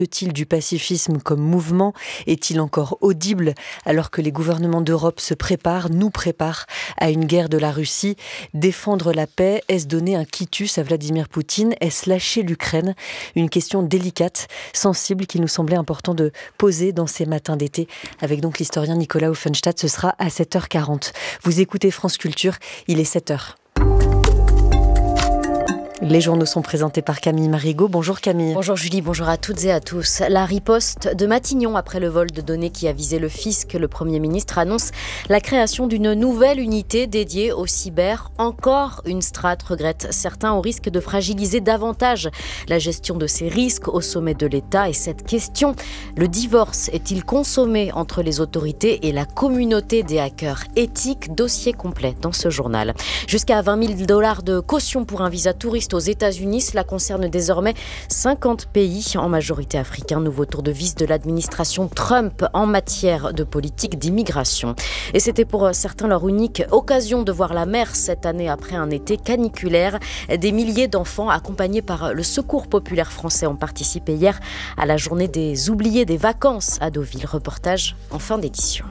Veut-il du pacifisme comme mouvement? Est-il encore audible alors que les gouvernements d'Europe se préparent, nous préparent à une guerre de la Russie? Défendre la paix, est-ce donner un quitus à Vladimir Poutine? Est-ce lâcher l'Ukraine? Une question délicate, sensible, qu'il nous semblait important de poser dans ces matins d'été. Avec donc l'historien Nicolas Offenstadt, ce sera à 7h40. Vous écoutez France Culture, il est 7h. Les journaux sont présentés par Camille Marigot. Bonjour Camille. Bonjour Julie, bonjour à toutes et à tous. La riposte de Matignon après le vol de données qui a visé le fisc. Le Premier ministre annonce la création d'une nouvelle unité dédiée au cyber. Encore une strate, regrettent certains, au risque de fragiliser davantage la gestion de ces risques au sommet de l'État. Et cette question, le divorce est-il consommé entre les autorités et la communauté des hackers éthiques? Dossier complet dans ce journal. Jusqu'à $20 000 de caution pour un visa touriste aux États-Unis. Cela concerne désormais 50 pays, en majorité africains. Nouveau tour de vis de l'administration Trump en matière de politique d'immigration. Et c'était pour certains leur unique occasion de voir la mer cette année après un été caniculaire. Des milliers d'enfants accompagnés par le Secours populaire français ont participé hier à la journée des oubliés des vacances à Deauville. Reportage en fin d'édition.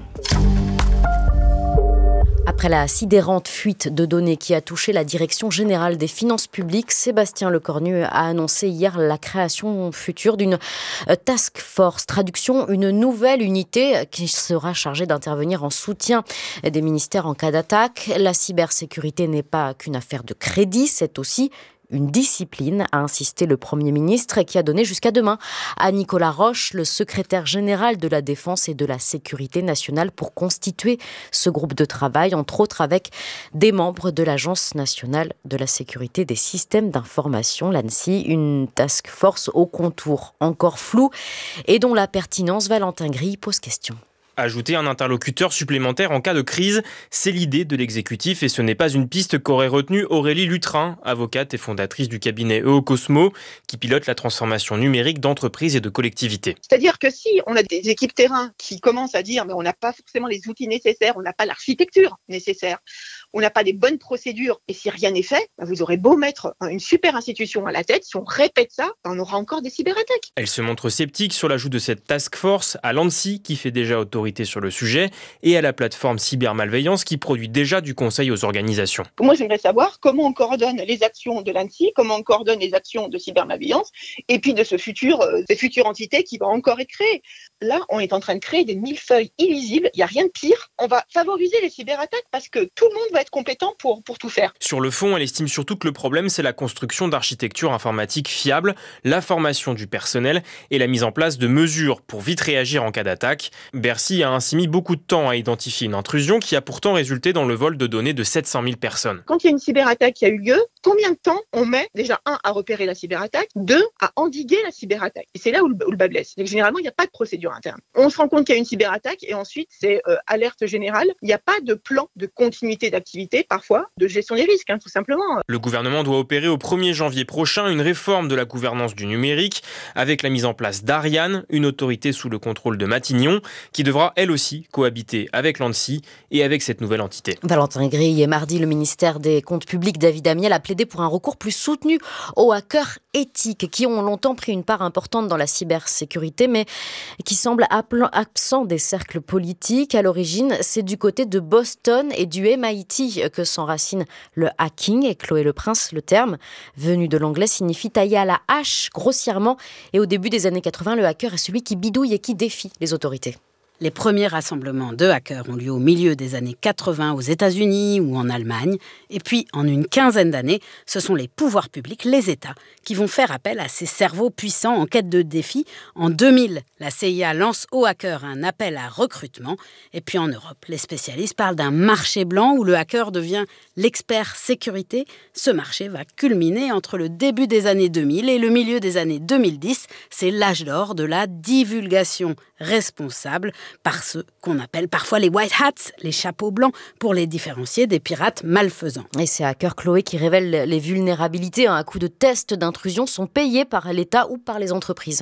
Après la sidérante fuite de données qui a touché la Direction générale des finances publiques, Sébastien Lecornu a annoncé hier la création future d'une task force. Traduction, une nouvelle unité qui sera chargée d'intervenir en soutien des ministères en cas d'attaque. La cybersécurité n'est pas qu'une affaire de crédit, c'est aussi une discipline, a insisté le Premier ministre, qui a donné jusqu'à demain à Nicolas Roche, le secrétaire général de la Défense et de la Sécurité nationale, pour constituer ce groupe de travail, entre autres avec des membres de l'Agence nationale de la sécurité des systèmes d'information, l'ANSSI, une task force au contour encore flou et dont la pertinence, Valentin Grille, pose question. Ajouter un interlocuteur supplémentaire en cas de crise, c'est l'idée de l'exécutif et ce n'est pas une piste qu'aurait retenue Aurélie Lutrin, avocate et fondatrice du cabinet EOCosmo, qui pilote la transformation numérique d'entreprises et de collectivités. C'est-à-dire que si on a des équipes terrain qui commencent à dire mais on n'a pas forcément les outils nécessaires, on n'a pas l'architecture nécessaire, on n'a pas les bonnes procédures, et si rien n'est fait, vous aurez beau mettre une super institution à la tête, si on répète ça, on aura encore des cyberattaques. Elle se montre sceptique sur l'ajout de cette task force à l'ANSSI, qui fait déjà autorité sur le sujet, et à la plateforme Cybermalveillance, qui produit déjà du conseil aux organisations. Moi, j'aimerais savoir comment on coordonne les actions de l'ANSSI, comment on coordonne les actions de Cybermalveillance, et puis de cette future entité qui va encore être créée. Là, on est en train de créer des millefeuilles illisibles, il n'y a rien de pire. On va favoriser les cyberattaques parce que tout le monde va être compétent pour tout faire. Sur le fond, elle estime surtout que le problème, c'est la construction d'architecture informatique fiable, la formation du personnel et la mise en place de mesures pour vite réagir en cas d'attaque. Bercy a ainsi mis beaucoup de temps à identifier une intrusion qui a pourtant résulté dans le vol de données de 700 000 personnes. Quand il y a une cyberattaque qui a eu lieu, combien de temps on met déjà, à repérer la cyberattaque, 2, à endiguer la cyberattaque? Et c'est là où le bas blesse. Donc, généralement, il n'y a pas de procédure interne. On se rend compte qu'il y a une cyberattaque et ensuite, c'est alerte générale. Il n'y a pas de plan de continuité d'activité, parfois, de gestion des risques, tout simplement. Le gouvernement doit opérer au 1er janvier prochain une réforme de la gouvernance du numérique avec la mise en place d'Ariane, une autorité sous le contrôle de Matignon, qui devra elle aussi cohabiter avec l'ANSSI et avec cette nouvelle entité. Valentin Grille, et mardi, le ministère des Comptes publics, David Amiel, a plaidé pour un recours plus soutenu aux hackers éthiques qui ont longtemps pris une part importante dans la cybersécurité, mais qui semblent absents des cercles politiques. À l'origine, c'est du côté de Boston et du MIT que s'enracine le hacking. Et Chloé Leprince, le terme, venu de l'anglais, signifie tailler à la hache, grossièrement. Et au début des années 80, le hacker est celui qui bidouille et qui défie les autorités. Les premiers rassemblements de hackers ont lieu au milieu des années 80 aux États-Unis ou en Allemagne. Et puis, en une quinzaine d'années, ce sont les pouvoirs publics, les États, qui vont faire appel à ces cerveaux puissants en quête de défis. En 2000, la CIA lance aux hackers un appel à recrutement. Et puis en Europe, les spécialistes parlent d'un marché blanc où le hacker devient l'expert sécurité. Ce marché va culminer entre le début des années 2000 et le milieu des années 2010. C'est l'âge d'or de la divulgation responsable par ceux qu'on appelle parfois les white hats, les chapeaux blancs, pour les différencier des pirates malfaisants. Et ces hackers, Chloé, qui révèlent les vulnérabilités à coup de tests d'intrusion sont payés par l'État ou par les entreprises.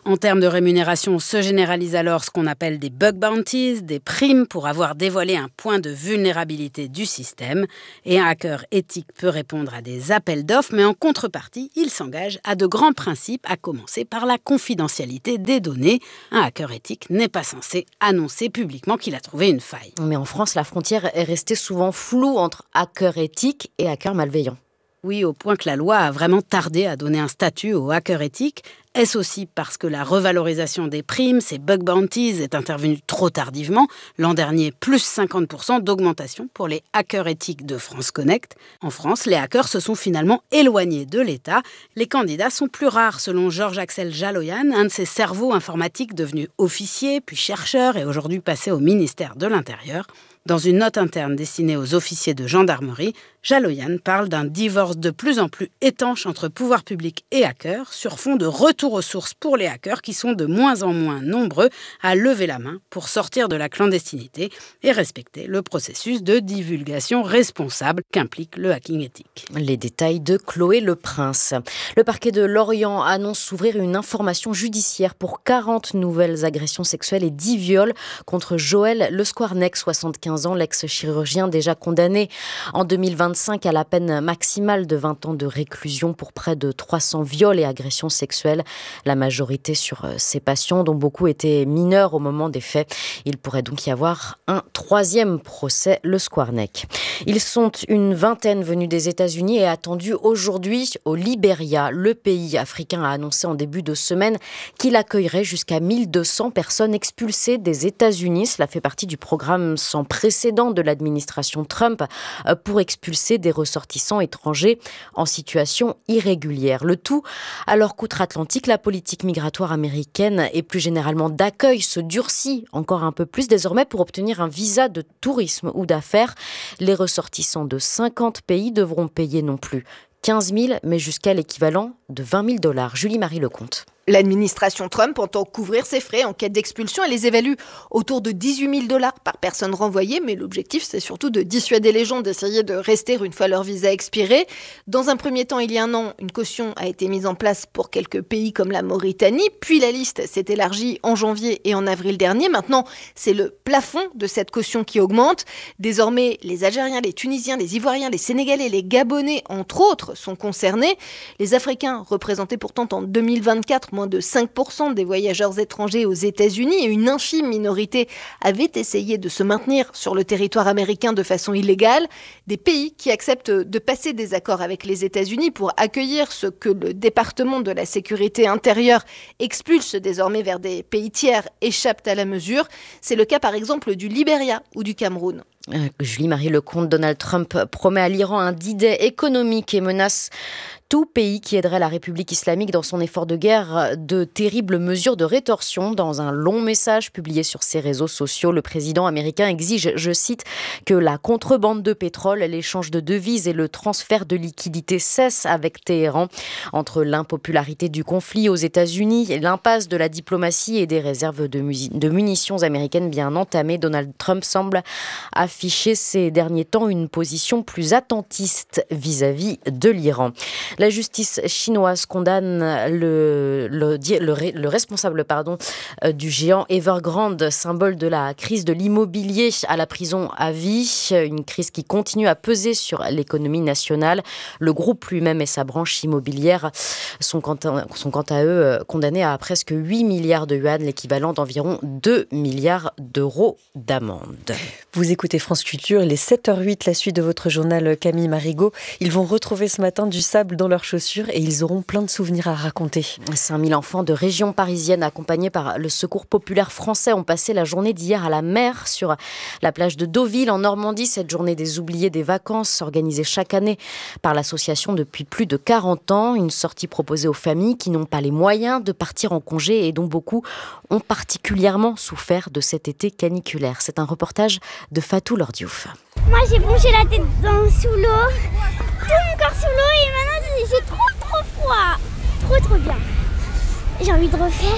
En termes de rémunération, se généralise alors ce qu'on appelle des bug bounties, des primes pour avoir dévoilé un point de vulnérabilité du système. Et un hacker éthique peut répondre à des appels d'offres, mais en contrepartie, il s'engage à de grands principes, à commencer par la confidentialité des données. Un hacker éthique n'est pas censé annoncer publiquement qu'il a trouvé une faille. Mais en France, la frontière est restée souvent floue entre hacker éthique et hacker malveillant. Oui, au point que la loi a vraiment tardé à donner un statut aux hackers éthiques. Est-ce aussi parce que la revalorisation des primes, ces bug bounties, est intervenue trop tardivement? L'an dernier, plus 50% d'augmentation pour les hackers éthiques de France Connect. En France, les hackers se sont finalement éloignés de l'État. Les candidats sont plus rares, selon Georges-Axel Jaloyan, un de ces cerveaux informatiques devenus officier, puis chercheur et aujourd'hui passé au ministère de l'Intérieur. Dans une note interne destinée aux officiers de gendarmerie, Jaloyan parle d'un divorce de plus en plus étanche entre pouvoir public et hackers sur fond de retour aux sources pour les hackers qui sont de moins en moins nombreux à lever la main pour sortir de la clandestinité et respecter le processus de divulgation responsable qu'implique le hacking éthique. Les détails de Chloé Leprince. Le parquet de Lorient annonce ouvrir une information judiciaire pour 40 nouvelles agressions sexuelles et 10 viols contre Joël Le Squarnec, 75 ans, l'ex-chirurgien déjà condamné en 2025 à la peine maximale de 20 ans de réclusion pour près de 300 viols et agressions sexuelles. La majorité sur ces patients, dont beaucoup étaient mineurs au moment des faits. Il pourrait donc y avoir un 3e procès, Le Squarnec. Ils sont une vingtaine venus des États-Unis et attendus aujourd'hui au Libéria. Le pays africain a annoncé en début de semaine qu'il accueillerait jusqu'à 1200 personnes expulsées des États-Unis. Cela fait partie du programme sans précédent de l'administration Trump pour expulser des ressortissants étrangers en situation irrégulière. Le tout alors qu'outre-Atlantique, la politique migratoire américaine et plus généralement d'accueil se durcit encore un peu plus désormais pour obtenir un visa de tourisme ou d'affaires. Les ressortissants de 50 pays devront payer non plus 15 000, mais jusqu'à l'équivalent de 20 000 $. Julie-Marie Lecomte. L'administration Trump entend couvrir ses frais en cas d'expulsion. Elle les évalue autour de 18 000 $ par personne renvoyée. Mais l'objectif, c'est surtout de dissuader les gens d'essayer de rester une fois leur visa expiré. Dans un premier temps, il y a un an, une caution a été mise en place pour quelques pays comme la Mauritanie. Puis la liste s'est élargie en janvier et en avril dernier. Maintenant, c'est le plafond de cette caution qui augmente. Désormais, les Algériens, les Tunisiens, les Ivoiriens, les Sénégalais, les Gabonais, entre autres, sont concernés. Les Africains représentaient pourtant en 2024 moins de 5% des voyageurs étrangers aux États-Unis et une infime minorité avait essayé de se maintenir sur le territoire américain de façon illégale. Des pays qui acceptent de passer des accords avec les États-Unis pour accueillir ce que le département de la sécurité intérieure expulse désormais vers des pays tiers échappent à la mesure. C'est le cas par exemple du Libéria ou du Cameroun. Julie-Marie Lecomte, Donald Trump promet à l'Iran un D-Day économique et menace tout pays qui aiderait la République islamique dans son effort de guerre de terribles mesures de rétorsion. Dans un long message publié sur ses réseaux sociaux, le président américain exige, je cite, que la contrebande de pétrole, l'échange de devises et le transfert de liquidités cessent avec Téhéran. Entre l'impopularité du conflit aux États-Unis, l'impasse de la diplomatie et des réserves de munitions américaines bien entamées, Donald Trump semble afficher ces derniers temps une position plus attentiste vis-à-vis de l'Iran. La justice chinoise condamne le responsable du géant Evergrande, symbole de la crise de l'immobilier, à la prison à vie. Une crise qui continue à peser sur l'économie nationale. Le groupe lui-même et sa branche immobilière sont quant à eux condamnés à presque 8 milliards de yuan, l'équivalent d'environ 2 milliards d'euros d'amende. Vous écoutez France Culture, il est 7h08, la suite de votre journal Camille Marigot. Ils vont retrouver ce matin du sable dans leurs chaussures et ils auront plein de souvenirs à raconter. 5000 enfants de région parisienne accompagnés par le Secours populaire français ont passé la journée d'hier à la mer sur la plage de Deauville en Normandie. Cette journée des oubliés des vacances organisée chaque année par l'association depuis plus de 40 ans. Une sortie proposée aux familles qui n'ont pas les moyens de partir en congé et dont beaucoup ont particulièrement souffert de cet été caniculaire. C'est un reportage de Fatou Lordiouf. Moi j'ai plongé la tête sous l'eau, tout mon corps sous l'eau et maintenant j'ai trop froid. Trop bien. J'ai envie de refaire.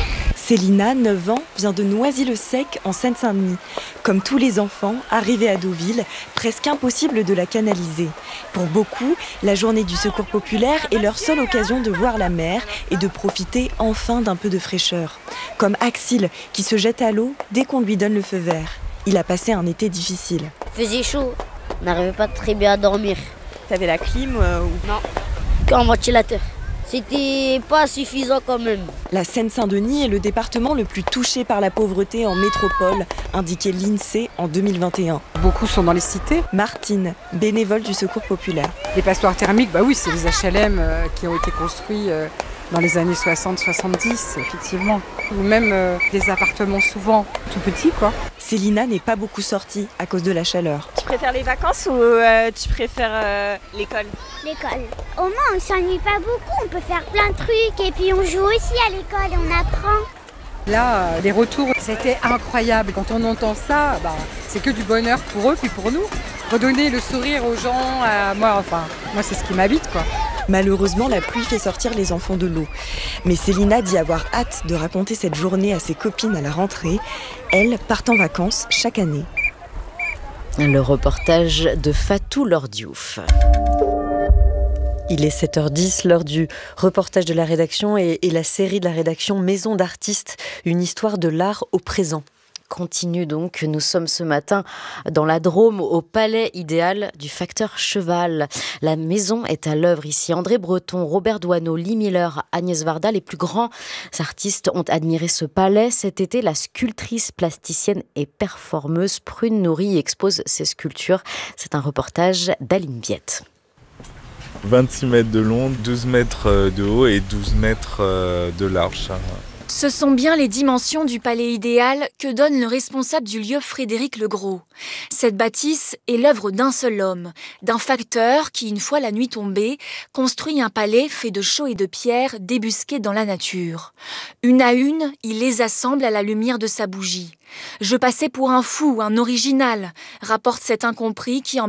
Célina, 9 ans, vient de Noisy-le-Sec en Seine-Saint-Denis. Comme tous les enfants, arrivés à Deauville, presque impossible de la canaliser. Pour beaucoup, la journée du Secours populaire est leur seule occasion de voir la mer et de profiter enfin d'un peu de fraîcheur. Comme Axil, qui se jette à l'eau dès qu'on lui donne le feu vert. Il a passé un été difficile. Il faisait chaud, on n'arrivait pas très bien à dormir. T'avais la clim ou... Non, qu'en ventilateur. C'était pas suffisant quand même. La Seine-Saint-Denis est le département le plus touché par la pauvreté en métropole, indiqué l'INSEE en 2021. Beaucoup sont dans les cités. Martine, bénévole du Secours populaire. Les passoires thermiques, oui, c'est les HLM qui ont été construits dans les années 60-70, effectivement. Ou même des appartements souvent tout petits, quoi. Célina n'est pas beaucoup sortie à cause de la chaleur. Tu préfères les vacances ou tu préfères l'école ? L'école. Au moins, on s'ennuie pas beaucoup, on peut faire plein de trucs et puis on joue aussi à l'école, on apprend. Là, les retours, c'était incroyable. Quand on entend ça, c'est que du bonheur pour eux puis pour nous. Redonner le sourire aux gens, moi c'est ce qui m'habite, quoi. Malheureusement, la pluie fait sortir les enfants de l'eau. Mais Célina dit avoir hâte de raconter cette journée à ses copines à la rentrée. Elles partent en vacances chaque année. Le reportage de Fatou Lordiouf. Il est 7h10, l'heure du reportage de la rédaction et la série de la rédaction Maison d'artistes, une histoire de l'art au présent. Continue donc, nous sommes ce matin dans la Drôme, au palais idéal du facteur Cheval. La maison est à l'œuvre ici. André Breton, Robert Doisneau, Lee Miller, Agnès Varda, les plus grands artistes ont admiré ce palais. Cet été, la sculptrice, plasticienne et performeuse Prune Nourri expose ses sculptures. C'est un reportage d'Aline Viette. 26 mètres de long, 12 mètres de haut et 12 mètres de large. Ce sont bien les dimensions du palais idéal que donne le responsable du lieu Frédéric Legros. Cette bâtisse est l'œuvre d'un seul homme, d'un facteur qui, une fois la nuit tombée, construit un palais fait de chaux et de pierres débusqués dans la nature. Une à une, il les assemble à la lumière de sa bougie. « Je passais pour un fou, un original », rapporte cet incompris qui, en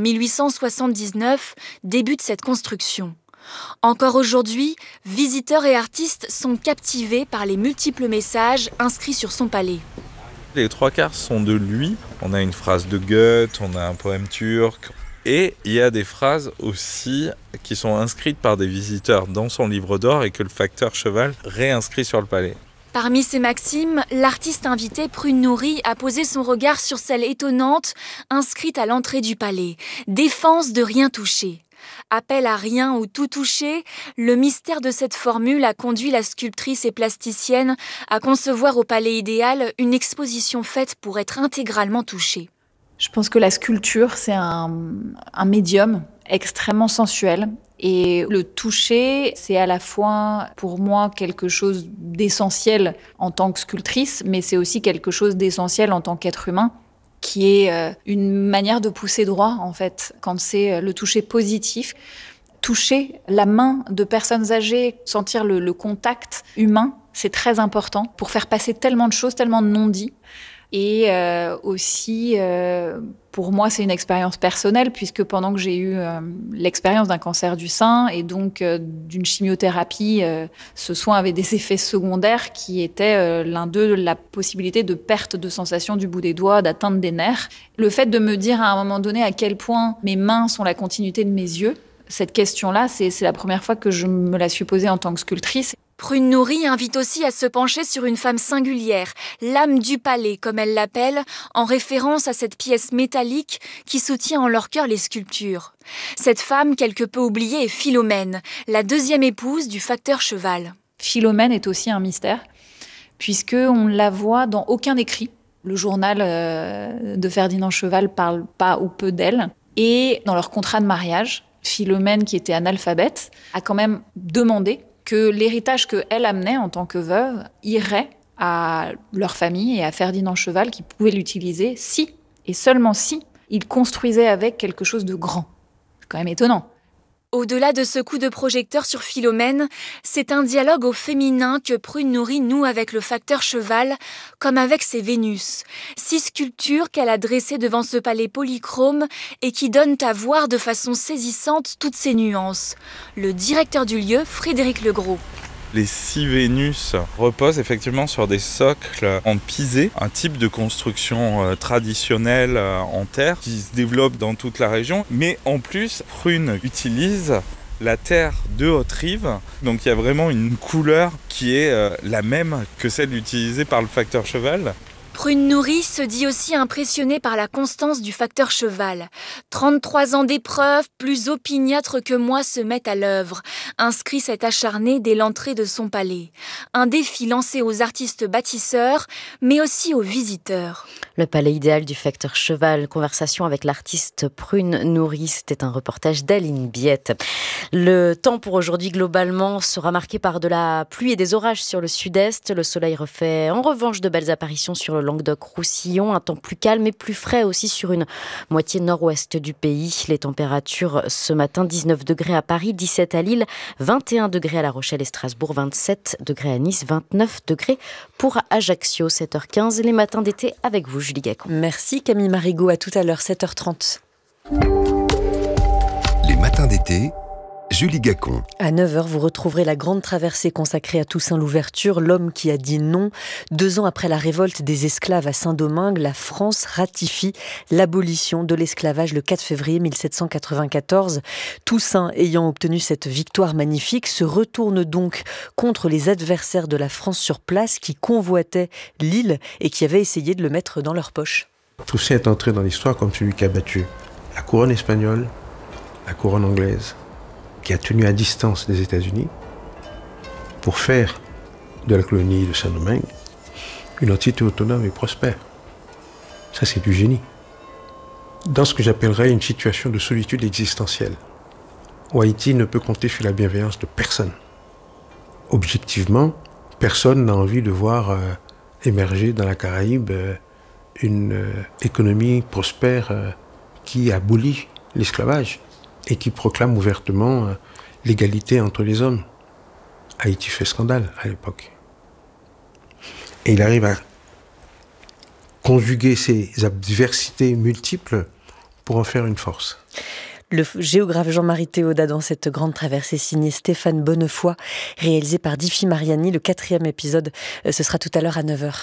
1879, débute cette construction. Encore aujourd'hui, visiteurs et artistes sont captivés par les multiples messages inscrits sur son palais. Les 3/4 sont de lui. On a une phrase de Goethe, on a un poème turc. Et il y a des phrases aussi qui sont inscrites par des visiteurs dans son livre d'or et que le facteur Cheval réinscrit sur le palais. Parmi ces maximes, l'artiste invité Prune Nourri a posé son regard sur celle étonnante inscrite à l'entrée du palais. Défense de rien toucher. Appel à rien ou tout toucher, le mystère de cette formule a conduit la sculptrice et plasticienne à concevoir au Palais idéal une exposition faite pour être intégralement touchée. Je pense que la sculpture, c'est un médium extrêmement sensuel. Et le toucher, c'est à la fois pour moi quelque chose d'essentiel en tant que sculptrice, mais c'est aussi quelque chose d'essentiel en tant qu'être humain, qui est une manière de pousser droit, en fait, quand c'est le toucher positif. Toucher la main de personnes âgées, sentir le contact humain, c'est très important pour faire passer tellement de choses, tellement de non-dits. Et aussi, pour moi, c'est une expérience personnelle, puisque pendant que j'ai eu l'expérience d'un cancer du sein et donc d'une chimiothérapie, ce soin avait des effets secondaires qui étaient l'un d'eux la possibilité de perte de sensation du bout des doigts, d'atteinte des nerfs. Le fait de me dire à un moment donné à quel point mes mains sont la continuité de mes yeux, cette question-là, c'est la première fois que je me la suis posée en tant que sculptrice. Prune Nourri invite aussi à se pencher sur une femme singulière, l'âme du palais, comme elle l'appelle, en référence à cette pièce métallique qui soutient en leur cœur les sculptures. Cette femme, quelque peu oubliée, est Philomène, la deuxième épouse du facteur Cheval. Philomène est aussi un mystère, puisqu'on ne la voit dans aucun écrit. Le journal de Ferdinand Cheval parle pas ou peu d'elle. Et dans leur contrat de mariage, Philomène, qui était analphabète, a quand même demandé que l'héritage qu'elle amenait en tant que veuve irait à leur famille et à Ferdinand Cheval qui pouvait l'utiliser si, et seulement si, il construisait avec quelque chose de grand. C'est quand même étonnant. Au-delà de ce coup de projecteur sur Philomène, c'est un dialogue au féminin que Prune Nourri noue avec le facteur Cheval, comme avec ses Vénus. 6 sculptures qu'elle a dressées devant ce palais polychrome et qui donnent à voir de façon saisissante toutes ces nuances. Le directeur du lieu, Frédéric Legros. Les 6 Vénus reposent effectivement sur des socles en pisé, un type de construction traditionnelle en terre qui se développe dans toute la région. Mais en plus, Prune utilise la terre de Haute-Rive, donc il y a vraiment une couleur qui est la même que celle utilisée par le facteur cheval. Prune Nourrie se dit aussi impressionnée par la constance du facteur cheval. 33 ans d'épreuve, plus opiniâtre que moi, se mettent à l'œuvre, inscrit cet acharné dès l'entrée de son palais. Un défi lancé aux artistes bâtisseurs, mais aussi aux visiteurs. Le palais idéal du facteur cheval, conversation avec l'artiste Prune Nourrie, c'était un reportage d'Aline Biette. Le temps pour aujourd'hui, globalement, sera marqué par de la pluie et des orages sur le sud-est. Le soleil refait en revanche de belles apparitions sur le Languedoc-Roussillon, un temps plus calme et plus frais aussi sur une moitié nord-ouest du pays. Les températures ce matin, 19 degrés à Paris, 17 à Lille, 21 degrés à La Rochelle et Strasbourg, 27 degrés à Nice, 29 degrés pour Ajaccio. 7h15, les matins d'été avec vous, Julie Gacon. Merci Camille Marigot, à tout à l'heure, 7h30. Les matins d'été, Julie Gacon. À 9h, vous retrouverez la grande traversée consacrée à Toussaint Louverture, l'homme qui a dit non. 2 ans après la révolte des esclaves à Saint-Domingue, la France ratifie l'abolition de l'esclavage le 4 février 1794. Toussaint, ayant obtenu cette victoire magnifique, se retourne donc contre les adversaires de la France sur place qui convoitaient l'île et qui avaient essayé de le mettre dans leur poche. Toussaint est entré dans l'histoire comme celui qui a battu la couronne espagnole, la couronne anglaise, qui a tenu à distance des États-Unis pour faire de la colonie de Saint-Domingue une entité autonome et prospère. Ça, c'est du génie. Dans ce que j'appellerais une situation de solitude existentielle, où Haïti ne peut compter sur la bienveillance de personne. Objectivement, personne n'a envie de voir émerger dans la Caraïbe une économie prospère qui abolit l'esclavage et qui proclame ouvertement l'égalité entre les hommes. Haïti fait scandale à l'époque. Et il arrive à conjuguer ces adversités multiples pour en faire une force. Le géographe Jean-Marie Théodat dans cette grande traversée signée Stéphane Bonnefoy, réalisée par Diffie Mariani. Le 4e épisode, ce sera tout à l'heure à 9h.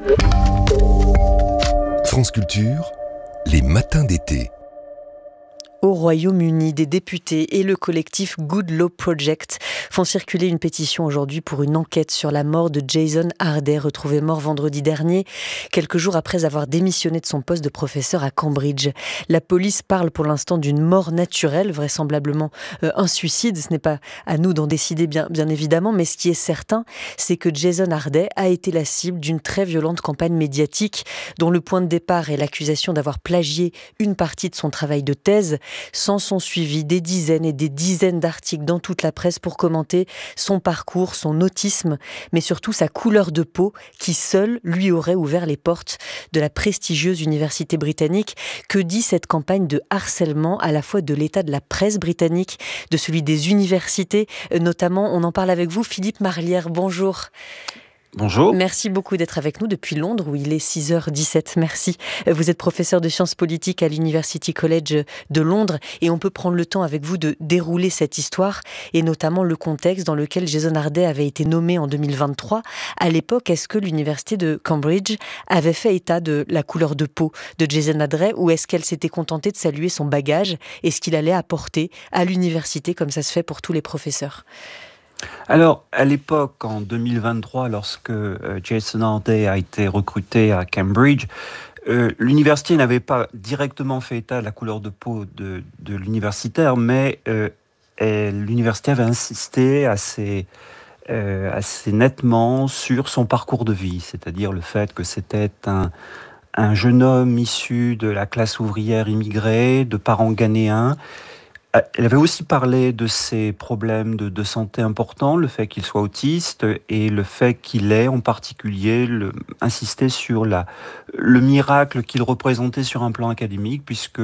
France Culture, les matins d'été. Au Royaume-Uni, des députés et le collectif Good Law Project font circuler une pétition aujourd'hui pour une enquête sur la mort de Jason Harday, retrouvé mort vendredi dernier, quelques jours après avoir démissionné de son poste de professeur à Cambridge. La police parle pour l'instant d'une mort naturelle, vraisemblablement un suicide. Ce n'est pas à nous d'en décider bien évidemment, mais ce qui est certain, c'est que Jason Harday a été la cible d'une très violente campagne médiatique dont le point de départ est l'accusation d'avoir plagié une partie de son travail de thèse. S'en sont suivis des dizaines et des dizaines d'articles dans toute la presse pour commenter son parcours, son autisme, mais surtout sa couleur de peau qui seule lui aurait ouvert les portes de la prestigieuse université britannique. Que dit cette campagne de harcèlement à la fois de l'état de la presse britannique, de celui des universités notamment? On en parle avec vous, Philippe Marlière, bonjour. Bonjour. Merci beaucoup d'être avec nous depuis Londres où il est 6h17. Merci. Vous êtes professeur de sciences politiques à l'University College de Londres et on peut prendre le temps avec vous de dérouler cette histoire et notamment le contexte dans lequel Jason Harday avait été nommé en 2023. À l'époque, est-ce que l'université de Cambridge avait fait état de la couleur de peau de Jason Harday ou est-ce qu'elle s'était contentée de saluer son bagage et ce qu'il allait apporter à l'université comme ça se fait pour tous les professeurs ? Alors, à l'époque, en 2023, lorsque Jason Harday a été recruté à Cambridge, l'université n'avait pas directement fait état de la couleur de peau de l'universitaire, mais l'université avait insisté assez nettement sur son parcours de vie, c'est-à-dire le fait que c'était un jeune homme issu de la classe ouvrière immigrée, de parents ghanéens. Elle avait aussi parlé de ses problèmes de santé importants, le fait qu'il soit autiste et le fait qu'il ait en particulier insisté sur le miracle qu'il représentait sur un plan académique puisque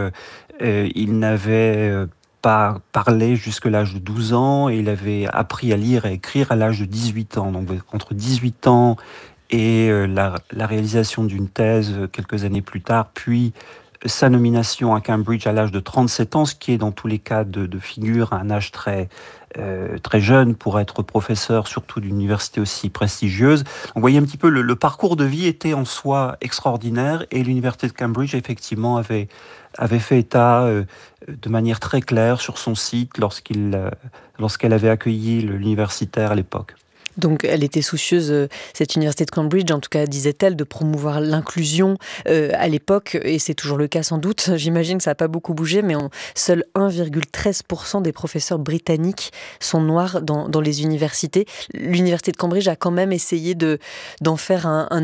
il n'avait pas parlé jusqu'à l'âge de 12 ans et il avait appris à lire et à écrire à l'âge de 18 ans. Donc entre 18 ans et la réalisation d'une thèse quelques années plus tard, puis sa nomination à Cambridge à l'âge de 37 ans, ce qui est dans tous les cas de figure un âge très jeune pour être professeur, surtout d'une université aussi prestigieuse. On voyait un petit peu le parcours de vie était en soi extraordinaire et l'université de Cambridge effectivement avait fait état de manière très claire sur son site lorsqu'elle avait accueilli l'universitaire à l'époque. Donc elle était soucieuse, cette université de Cambridge, en tout cas disait-elle, de promouvoir l'inclusion à l'époque, et c'est toujours le cas sans doute. J'imagine que ça n'a pas beaucoup bougé, mais seul 1,13% des professeurs britanniques sont noirs dans les universités. L'université de Cambridge a quand même essayé d'en faire un